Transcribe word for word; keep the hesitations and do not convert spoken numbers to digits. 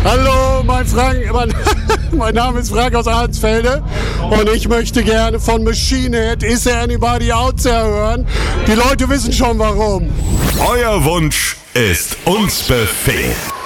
Hallo, mein Frank, mein, mein Name ist Frank aus Ahrensfelde und ich möchte gerne von Machine Head Is There Anybody Out There hören. Die Leute wissen schon warum. Euer Wunsch ist uns Befehl.